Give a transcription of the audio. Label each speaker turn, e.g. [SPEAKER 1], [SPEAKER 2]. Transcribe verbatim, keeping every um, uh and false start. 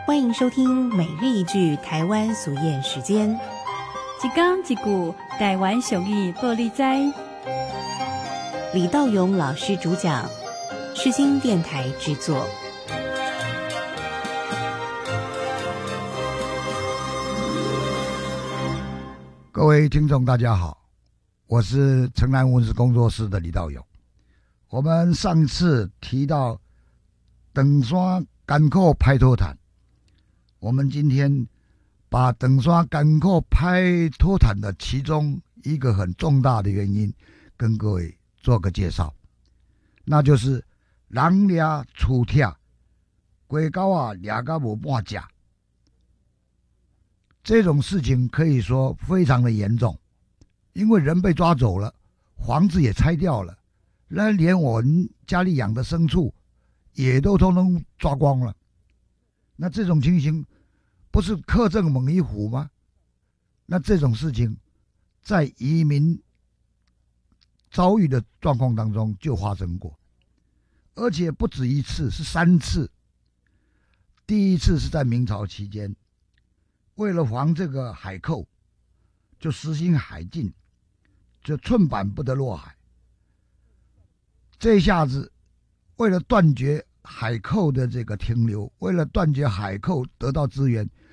[SPEAKER 1] 欢迎收听每日一句台湾俗谚时间。
[SPEAKER 2] 一讲一句台湾俗语报你知。
[SPEAKER 1] 李道勇老师主讲，世新电台制作。
[SPEAKER 3] 各位听众大家好，我是城南文史工作室的李道勇。我们上次提到长山艰苦歹土炭，我们今天把长山艰苦歹土炭的其中一个很重大的原因跟各位做个介绍，那就是人抓厝拆，鸡狗啊抓到无半只。这种事情可以说非常的严重，因为人被抓走了，房子也拆掉了，那连我们家里养的牲畜也都通通抓光了。那这种情形不是克正猛于虎吗？那这种事情在移民遭遇的状况当中就发生过，而且不止一次，是三次。第一次是在明朝期间，为了防这个海寇，就实行海禁，就寸板不得落海。这一下子为了断绝海寇的这个停留，为了断绝海寇得到资源，